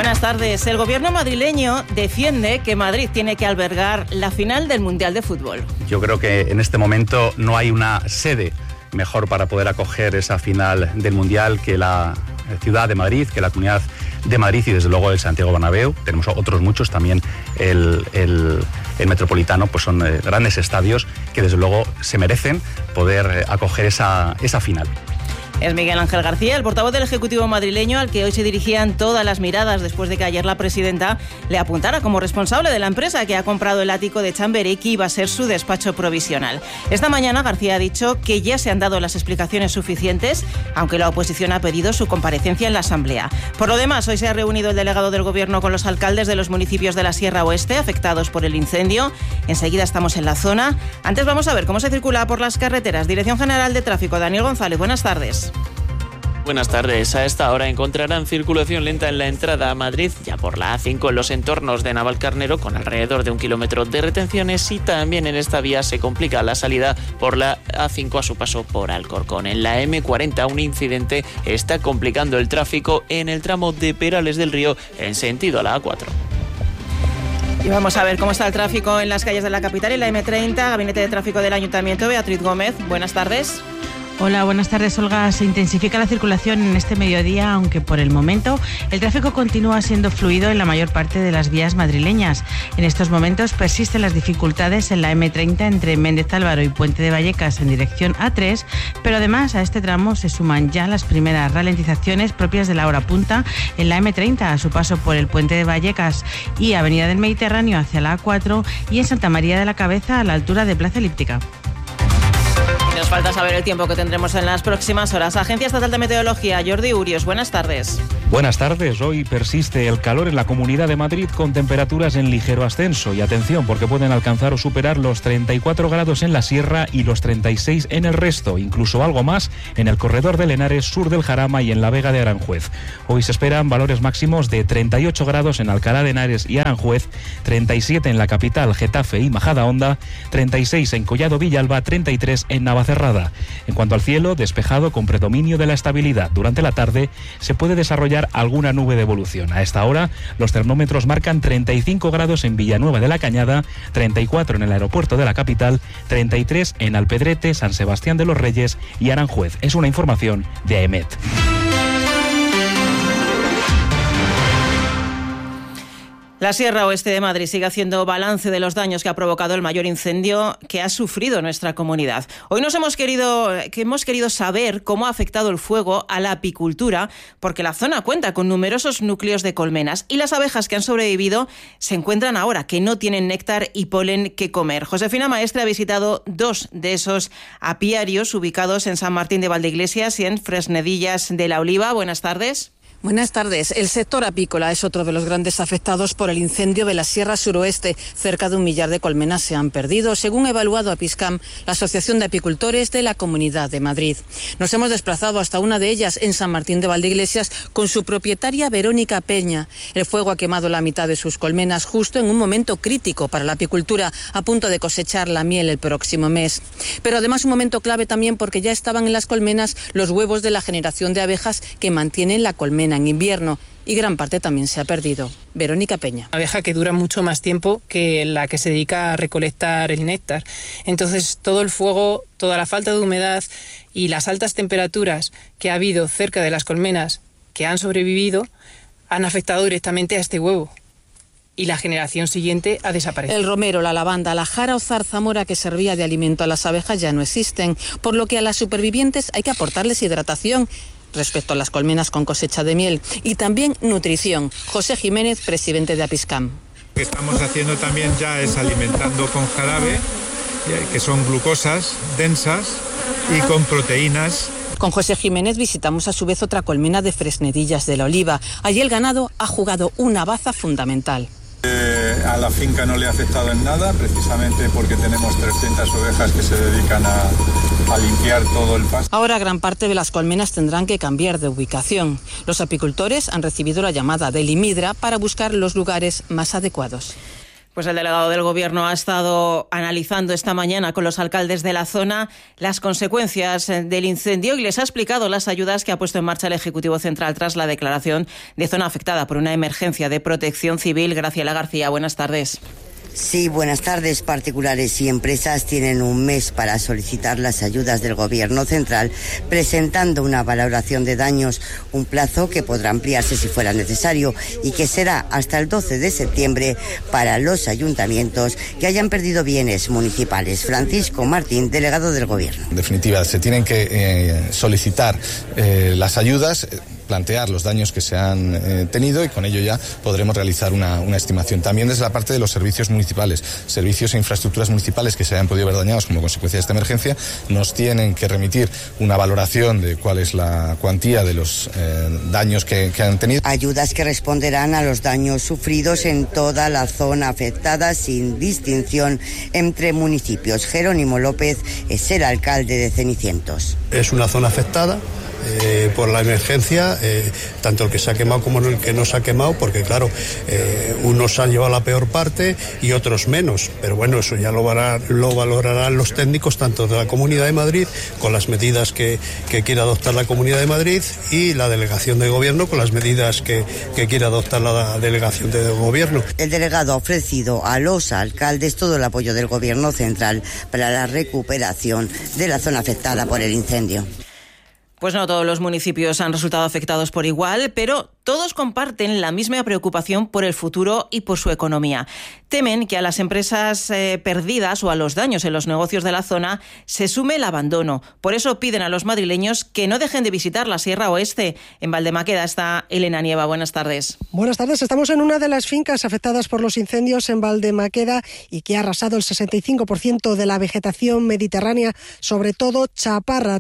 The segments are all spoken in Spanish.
Buenas tardes. El gobierno madrileño defiende que Madrid tiene que albergar la final del Mundial de Fútbol. Yo creo que en este momento no hay una sede mejor para poder acoger esa final del Mundial que la ciudad de Madrid, que la Comunidad de Madrid y desde luego el Santiago Bernabéu. Tenemos otros muchos también, el Metropolitano, pues son grandes estadios que desde luego se merecen poder acoger esa final. Es Miguel Ángel García, el portavoz del Ejecutivo madrileño, al que hoy se dirigían todas las miradas después de que ayer la presidenta le apuntara como responsable de la empresa que ha comprado el ático de Chamberí, que iba a ser su despacho provisional. Esta mañana García ha dicho que ya se han dado las explicaciones suficientes, aunque la oposición ha pedido su comparecencia en la Asamblea. Por lo demás, hoy se ha reunido el delegado del Gobierno con los alcaldes de los municipios de la Sierra Oeste afectados por el incendio. Enseguida estamos en la zona. Antes vamos a ver cómo se circula por las carreteras. Dirección General de Tráfico, Daniel González, buenas tardes. Buenas tardes. A esta hora encontrarán circulación lenta en la entrada a Madrid, ya por la A5 en los entornos de Navalcarnero, con alrededor de 1 kilómetro de retenciones, y también en esta vía se complica la salida por la A5 a su paso por Alcorcón. En la M40 un incidente está complicando el tráfico en el tramo de Perales del Río en sentido a la A4. Y vamos a ver cómo está el tráfico en las calles de la capital y la M30. Gabinete de Tráfico del Ayuntamiento, Beatriz Gómez, buenas tardes. Hola, buenas tardes, Olga. Se intensifica la circulación en este mediodía, aunque por el momento el tráfico continúa siendo fluido en la mayor parte de las vías madrileñas. En estos momentos persisten las dificultades en la M30 entre Méndez Álvaro y Puente de Vallecas en dirección A3, pero además a este tramo se suman ya las primeras ralentizaciones propias de la hora punta en la M30 a su paso por el Puente de Vallecas y Avenida del Mediterráneo hacia la A4 y en Santa María de la Cabeza a la altura de Plaza Elíptica. Nos falta saber el tiempo que tendremos en las próximas horas. Agencia Estatal de Meteorología, Jordi Urios, buenas tardes. Buenas tardes. Hoy persiste el calor en la Comunidad de Madrid con temperaturas en ligero ascenso. Y atención, porque pueden alcanzar o superar los 34 grados en la Sierra y los 36 en el resto, incluso algo más en el corredor del Henares, sur del Jarama y en la Vega de Aranjuez. Hoy se esperan valores máximos de 38 grados en Alcalá de Henares y Aranjuez, 37 en la capital, Getafe y Majadahonda, 36 en Collado Villalba, 33 en Navacerrada. En cuanto al cielo, despejado con predominio de la estabilidad. Durante la tarde se puede desarrollar alguna nube de evolución. A esta hora los termómetros marcan 35 grados en Villanueva de la Cañada, 34 en el aeropuerto de la capital, 33 en Alpedrete, San Sebastián de los Reyes y Aranjuez. Es una información de AEMET. La Sierra Oeste de Madrid sigue haciendo balance de los daños que ha provocado el mayor incendio que ha sufrido nuestra comunidad. Hoy hemos querido saber cómo ha afectado el fuego a la apicultura, porque la zona cuenta con numerosos núcleos de colmenas y las abejas que han sobrevivido se encuentran ahora que no tienen néctar y polen que comer. Josefina Maestre ha visitado 2 de esos apiarios ubicados en San Martín de Valdeiglesias y en Fresnedillas de la Oliva. Buenas tardes. Buenas tardes. El sector apícola es otro de los grandes afectados por el incendio de la Sierra Suroeste. Cerca de 1 millar de colmenas se han perdido, según ha evaluado Apiscam, la Asociación de Apicultores de la Comunidad de Madrid. Nos hemos desplazado hasta una de ellas, en San Martín de Valdeiglesias, con su propietaria Verónica Peña. El fuego ha quemado la mitad de sus colmenas justo en un momento crítico para la apicultura, a punto de cosechar la miel el próximo mes. Pero además un momento clave también porque ya estaban en las colmenas los huevos de la generación de abejas que mantienen la colmena en invierno, y gran parte también se ha perdido. Verónica Peña. Abeja que dura mucho más tiempo que la que se dedica a recolectar el néctar. Entonces todo el fuego, toda la falta de humedad y las altas temperaturas que ha habido cerca de las colmenas que han sobrevivido han afectado directamente a este huevo. Y la generación siguiente ha desaparecido. El romero, la lavanda, la jara o zarzamora que servía de alimento a las abejas ya no existen, por lo que a las supervivientes hay que aportarles hidratación respecto a las colmenas con cosecha de miel y también nutrición. José Jiménez, presidente de Apiscam. Lo que estamos haciendo también ya es alimentando con jarabe, que son glucosas densas, y con proteínas. Con José Jiménez visitamos a su vez otra colmena de Fresnedillas de la Oliva. Allí el ganado ha jugado una baza fundamental. A la finca no le ha afectado en nada, precisamente porque tenemos 300 ovejas que se dedican a limpiar todo el pasto. Ahora gran parte de las colmenas tendrán que cambiar de ubicación. Los apicultores han recibido la llamada del IMIDRA para buscar los lugares más adecuados. Pues el delegado del Gobierno ha estado analizando esta mañana con los alcaldes de la zona las consecuencias del incendio y les ha explicado las ayudas que ha puesto en marcha el Ejecutivo Central tras la declaración de zona afectada por una emergencia de protección civil. Graciela García, buenas tardes. Sí, buenas tardes. Particulares y empresas tienen un mes para solicitar las ayudas del Gobierno Central, presentando una valoración de daños, un plazo que podrá ampliarse si fuera necesario y que será hasta el 12 de septiembre para los ayuntamientos que hayan perdido bienes municipales. Francisco Martín, delegado del Gobierno. En definitiva, se tienen que solicitar las ayudas, plantear los daños que se han tenido y con ello ya podremos realizar una estimación. También desde la parte de los servicios municipales, servicios e infraestructuras municipales que se hayan podido ver dañados como consecuencia de esta emergencia, nos tienen que remitir una valoración de cuál es la cuantía de los daños que han tenido. Ayudas que responderán a los daños sufridos en toda la zona afectada sin distinción entre municipios. Jerónimo López es el alcalde de Cenicientos. Es una zona afectada por la emergencia, tanto el que se ha quemado como el que no se ha quemado, porque claro, unos han llevado la peor parte y otros menos, pero bueno, eso ya lo valorarán los técnicos tanto de la Comunidad de Madrid con las medidas que quiera adoptar la Comunidad de Madrid y la Delegación de Gobierno con las medidas que quiera adoptar la Delegación de Gobierno. El delegado ha ofrecido a los alcaldes todo el apoyo del Gobierno Central para la recuperación de la zona afectada por el incendio. Pues no todos los municipios han resultado afectados por igual, pero todos comparten la misma preocupación por el futuro y por su economía. Temen que a las empresas perdidas o a los daños en los negocios de la zona se sume el abandono. Por eso piden a los madrileños que no dejen de visitar la Sierra Oeste. En Valdemaqueda está Elena Nieva. Buenas tardes. Buenas tardes. Estamos en una de las fincas afectadas por los incendios en Valdemaqueda y que ha arrasado el 65% de la vegetación mediterránea, sobre todo chaparra,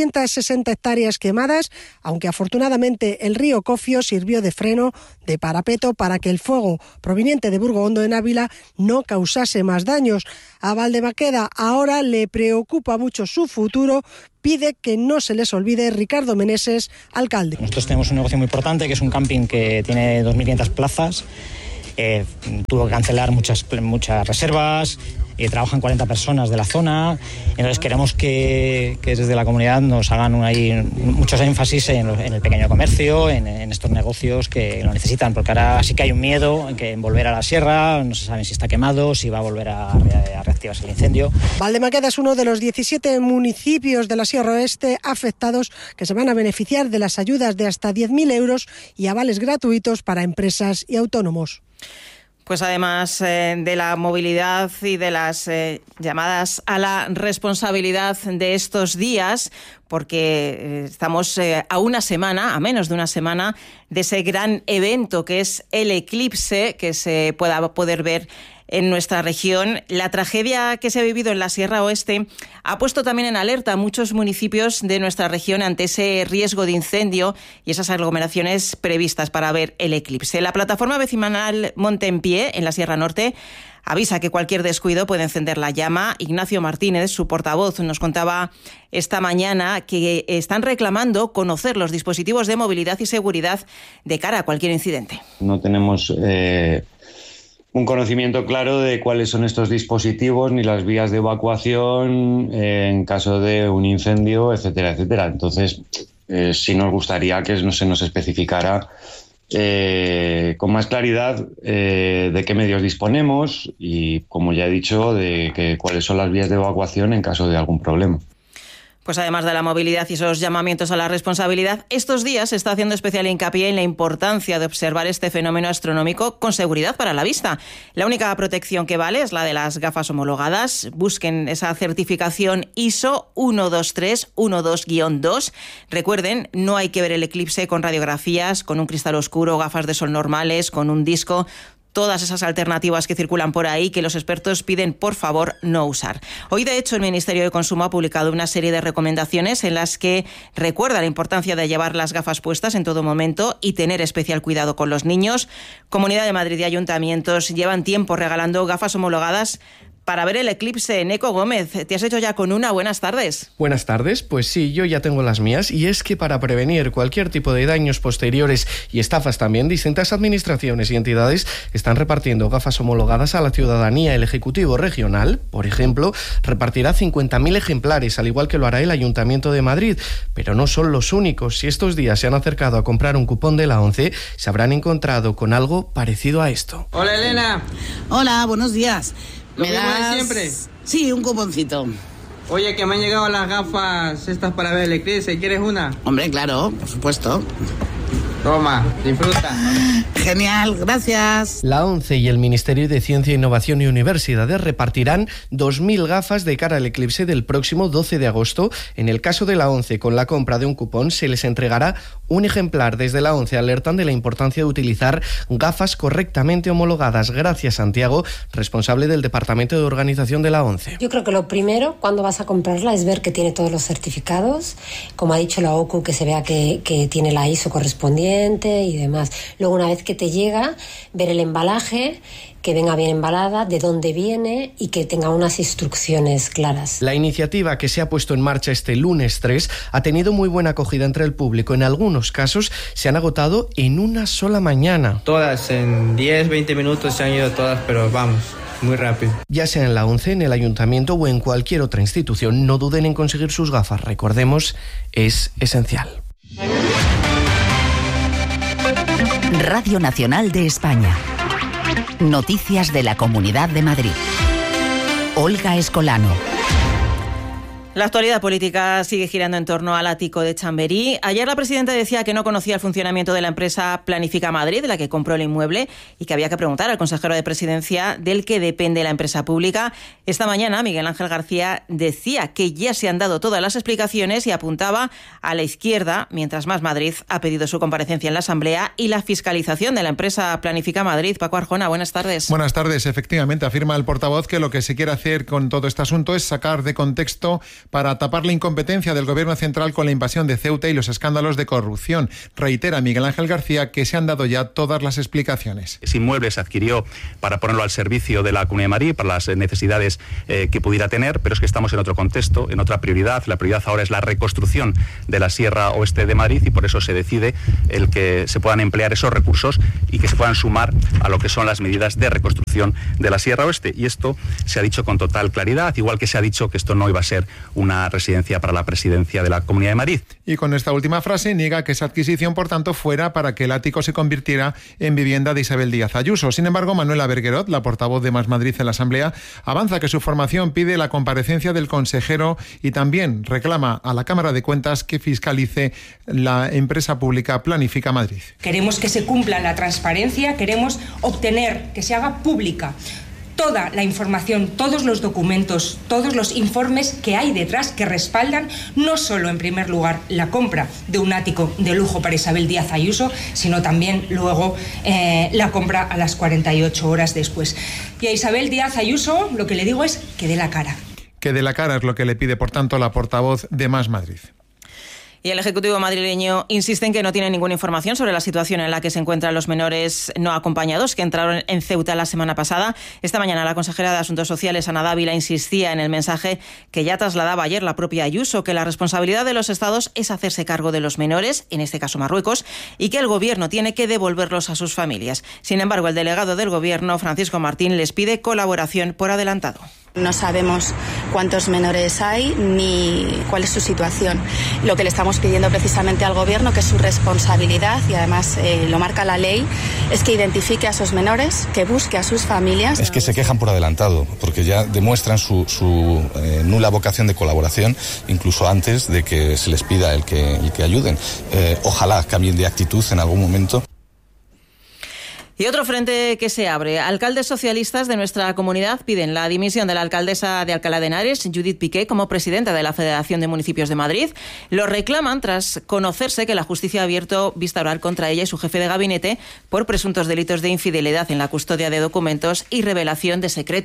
360 hectáreas quemadas, aunque afortunadamente el río Cofio sirvió de freno, de parapeto, para que el fuego proveniente de Burgo-Hondo en Ávila no causase más daños. A Valdemaqueda ahora le preocupa mucho su futuro. Pide que no se les olvide. Ricardo Meneses, alcalde. Nosotros tenemos un negocio muy importante, que es un camping que tiene 2.500 plazas. Tuvo que cancelar muchas reservas. Trabajan 40 personas de la zona. Entonces queremos que desde la comunidad nos hagan muchos énfasis en el pequeño comercio, en estos negocios que lo necesitan, porque ahora sí que hay un miedo en volver a la sierra. No se sabe si está quemado, si va a volver a reactivarse el incendio. Valdemaqueda es uno de los 17 municipios de la Sierra Oeste afectados que se van a beneficiar de las ayudas de hasta 10.000 euros y avales gratuitos para empresas y autónomos. Pues además de la movilidad y de las llamadas a la responsabilidad de estos días, porque estamos a menos de una semana de ese gran evento que es el eclipse, que se pueda poder ver en nuestra región. La tragedia que se ha vivido en la Sierra Oeste ha puesto también en alerta a muchos municipios de nuestra región ante ese riesgo de incendio y esas aglomeraciones previstas para ver el eclipse. La plataforma vecinal Monte en Pie, en la Sierra Norte, avisa que cualquier descuido puede encender la llama. Ignacio Martínez, su portavoz, nos contaba esta mañana que están reclamando conocer los dispositivos de movilidad y seguridad de cara a cualquier incidente. No tenemos un conocimiento claro de cuáles son estos dispositivos ni las vías de evacuación en caso de un incendio, etcétera, etcétera. Entonces, sí nos gustaría que se nos especificara con más claridad de qué medios disponemos y, como ya he dicho, de cuáles son las vías de evacuación en caso de algún problema. Pues además de la movilidad y esos llamamientos a la responsabilidad, estos días se está haciendo especial hincapié en la importancia de observar este fenómeno astronómico con seguridad para la vista. La única protección que vale es la de las gafas homologadas. Busquen esa certificación ISO 12312-2. Recuerden, no hay que ver el eclipse con radiografías, con un cristal oscuro, gafas de sol normales, con un disco. Todas esas alternativas que circulan por ahí que los expertos piden, por favor, no usar. Hoy, de hecho, el Ministerio de Consumo ha publicado una serie de recomendaciones en las que recuerda la importancia de llevar las gafas puestas en todo momento y tener especial cuidado con los niños. Comunidad de Madrid y ayuntamientos llevan tiempo regalando gafas homologadas para ver el eclipse. Neco Gómez, ¿te has hecho ya con una? Buenas tardes. Buenas tardes, pues sí, yo ya tengo las mías, y es que para prevenir cualquier tipo de daños posteriores y estafas también, distintas administraciones y entidades están repartiendo gafas homologadas a la ciudadanía. El Ejecutivo Regional, por ejemplo, repartirá 50.000 ejemplares, al igual que lo hará el Ayuntamiento de Madrid. Pero no son los únicos. Si estos días se han acercado a comprar un cupón de la ONCE, se habrán encontrado con algo parecido a esto. Hola, Elena. Hola, buenos días. ¿Lo mismo de siempre? Sí, un cuponcito. Oye, que me han llegado las gafas estas para ver el eclipse. ¿Quieres una? Hombre, claro, por supuesto. Toma, disfruta. Genial, gracias. La ONCE y el Ministerio de Ciencia, Innovación y Universidades repartirán 2.000 gafas de cara al eclipse del próximo 12 de agosto. En el caso de la ONCE, con la compra de un cupón, se les entregará un ejemplar. Desde la ONCE alertan de la importancia de utilizar gafas correctamente homologadas. Gracias, Santiago, responsable del Departamento de Organización de la ONCE. Yo creo que lo primero, cuando vas a comprarla, es ver que tiene todos los certificados. Como ha dicho la OCU, que se vea que tiene la ISO correspondiente y demás. Luego, una vez que te llega, ver el embalaje, que venga bien embalada, de dónde viene y que tenga unas instrucciones claras. La iniciativa, que se ha puesto en marcha este lunes 3, ha tenido muy buena acogida entre el público. En algunos casos se han agotado en una sola mañana. Todas, en 10, 20 minutos se han ido todas, pero vamos, muy rápido. Ya sea en la ONCE, en el Ayuntamiento o en cualquier otra institución, no duden en conseguir sus gafas. Recordemos, es esencial. Radio Nacional de España. Noticias de la Comunidad de Madrid. Olga Escolano. La actualidad política sigue girando en torno al ático de Chamberí. Ayer la presidenta decía que no conocía el funcionamiento de la empresa Planifica Madrid, de la que compró el inmueble, y que había que preguntar al consejero de Presidencia del que depende la empresa pública. Esta mañana Miguel Ángel García decía que ya se han dado todas las explicaciones y apuntaba a la izquierda, mientras Más Madrid ha pedido su comparecencia en la Asamblea y la fiscalización de la empresa Planifica Madrid. Paco Arjona, buenas tardes. Buenas tardes. Efectivamente, afirma el portavoz que lo que se quiere hacer con todo este asunto es sacar de contexto para tapar la incompetencia del Gobierno central con la invasión de Ceuta y los escándalos de corrupción. Reitera Miguel Ángel García que se han dado ya todas las explicaciones. Ese inmueble se adquirió para ponerlo al servicio de la Comunidad de Madrid, para las necesidades que pudiera tener, pero es que estamos en otro contexto, en otra prioridad. La prioridad ahora es la reconstrucción de la Sierra Oeste de Madrid y por eso se decide el que se puedan emplear esos recursos y que se puedan sumar a lo que son las medidas de reconstrucción de la Sierra Oeste. Y esto se ha dicho con total claridad, igual que se ha dicho que esto no iba a ser una residencia para la presidencia de la Comunidad de Madrid. Y con esta última frase niega que esa adquisición, por tanto, fuera para que el ático se convirtiera en vivienda de Isabel Díaz Ayuso. Sin embargo, Manuela Berguerot, la portavoz de Más Madrid en la Asamblea, avanza que su formación pide la comparecencia del consejero y también reclama a la Cámara de Cuentas que fiscalice la empresa pública Planifica Madrid. Queremos que se cumpla la transparencia, queremos obtener que se haga pública toda la información, todos los documentos, todos los informes que hay detrás que respaldan no solo, en primer lugar, la compra de un ático de lujo para Isabel Díaz Ayuso, sino también luego la compra a las 48 horas después. Y a Isabel Díaz Ayuso lo que le digo es que dé la cara. Que dé la cara es lo que le pide, por tanto, la portavoz de Más Madrid. Y el Ejecutivo madrileño insiste en que no tiene ninguna información sobre la situación en la que se encuentran los menores no acompañados que entraron en Ceuta la semana pasada. Esta mañana la consejera de Asuntos Sociales, Ana Dávila, insistía en el mensaje que ya trasladaba ayer la propia Ayuso, que la responsabilidad de los Estados es hacerse cargo de los menores, en este caso Marruecos, y que el Gobierno tiene que devolverlos a sus familias. Sin embargo, el delegado del Gobierno, Francisco Martín, les pide colaboración por adelantado. No sabemos cuántos menores hay ni cuál es su situación. Lo que le estamos pidiendo precisamente al Gobierno, que es su responsabilidad y además lo marca la ley, es que identifique a esos menores, que busque a sus familias. Es que se quejan por adelantado, porque ya demuestran su nula vocación de colaboración, incluso antes de que se les pida el que ayuden. Ojalá cambien de actitud en algún momento. Y otro frente que se abre. Alcaldes socialistas de nuestra comunidad piden la dimisión de la alcaldesa de Alcalá de Henares, Judith Piqué, como presidenta de la Federación de Municipios de Madrid. Lo reclaman tras conocerse que la justicia ha abierto vista oral contra ella y su jefe de gabinete por presuntos delitos de infidelidad en la custodia de documentos y revelación de secretos.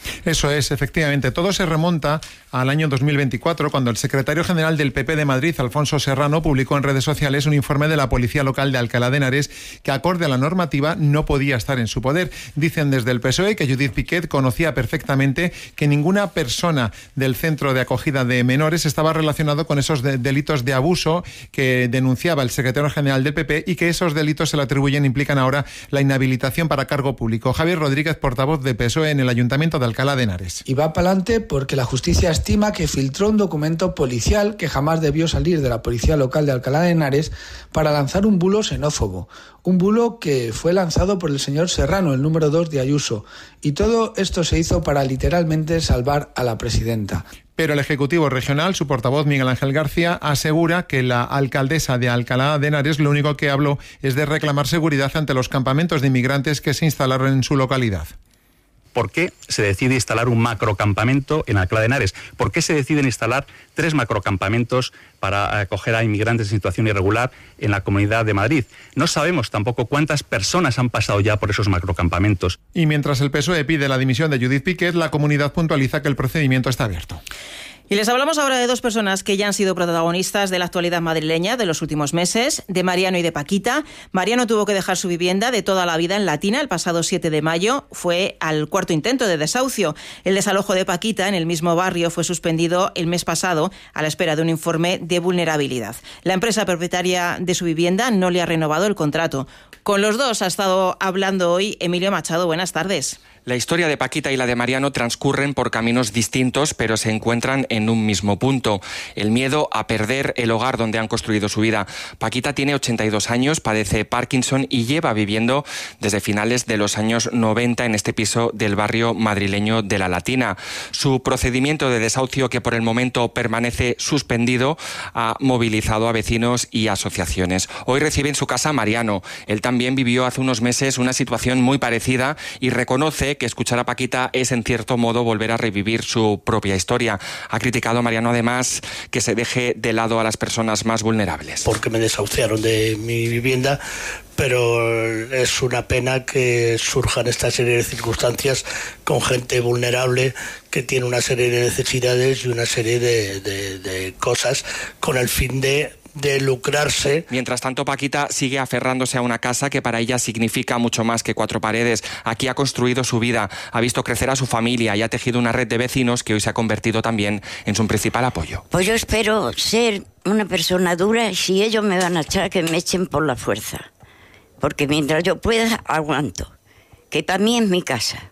Eso es, efectivamente. Todo se remonta al año 2024, cuando el secretario general del PP de Madrid, Alfonso Serrano, publicó en redes sociales un informe de la Policía Local de Alcalá de Henares que, acorde a la normativa, no podía estar en su poder. Dicen desde el PSOE que Judith Piquet conocía perfectamente que ninguna persona del centro de acogida de menores estaba relacionado con esos delitos de abuso que denunciaba el secretario general del PP y que esos delitos se le implican ahora la inhabilitación para cargo público. Javier Rodríguez, portavoz de PSOE en el Ayuntamiento de Alcalá de Henares. Y va para adelante porque la justicia estima que filtró un documento policial que jamás debió salir de la Policía Local de Alcalá de Henares para lanzar un bulo xenófobo. Un bulo que fue lanzado por el señor Serrano, el número 2 de Ayuso. Y todo esto se hizo para literalmente salvar a la presidenta. Pero el Ejecutivo Regional, su portavoz Miguel Ángel García, asegura que la alcaldesa de Alcalá de Henares lo único que habló es de reclamar seguridad ante los campamentos de inmigrantes que se instalaron en su localidad. ¿Por qué se decide instalar un macrocampamento en Alcalá de Henares? ¿Por qué se deciden instalar 3 macrocampamentos para acoger a inmigrantes en situación irregular en la Comunidad de Madrid? No sabemos tampoco cuántas personas han pasado ya por esos macrocampamentos. Y mientras el PSOE pide la dimisión de Judith Piquet, la comunidad puntualiza que el procedimiento está abierto. Y les hablamos ahora de 2 personas que ya han sido protagonistas de la actualidad madrileña de los últimos meses, de Mariano y de Paquita. Mariano tuvo que dejar su vivienda de toda la vida en Latina el pasado 7 de mayo. Fue al 4º intento de desahucio. El desalojo de Paquita en el mismo barrio fue suspendido el mes pasado a la espera de un informe de vulnerabilidad. La empresa propietaria de su vivienda no le ha renovado el contrato. Con los dos ha estado hablando hoy Emilio Machado. Buenas tardes. La historia de Paquita y la de Mariano transcurren por caminos distintos, pero se encuentran en un mismo punto: el miedo a perder el hogar donde han construido su vida. Paquita tiene 82 años, padece Parkinson y lleva viviendo desde finales de los años 90 en este piso del barrio madrileño de La Latina. Su procedimiento de desahucio, que por el momento permanece suspendido, ha movilizado a vecinos y asociaciones. Hoy recibe en su casa a Mariano. Él también vivió hace unos meses una situación muy parecida y reconoce que escuchar a Paquita es en cierto modo volver a revivir su propia historia. Ha criticado a Mariano además que se deje de lado a las personas más vulnerables. Porque me desahuciaron de mi vivienda, pero es una pena que surjan esta serie de circunstancias con gente vulnerable que tiene una serie de necesidades y una serie de cosas con el fin de lucrarse. Mientras tanto, Paquita sigue aferrándose a una casa que para ella significa mucho más que 4 paredes. Aquí ha construido su vida, ha visto crecer a su familia y ha tejido una red de vecinos que hoy se ha convertido también en su principal apoyo. Pues yo espero ser una persona dura y si ellos me van a echar, que me echen por la fuerza. Porque mientras yo pueda, aguanto. Que para mí es mi casa.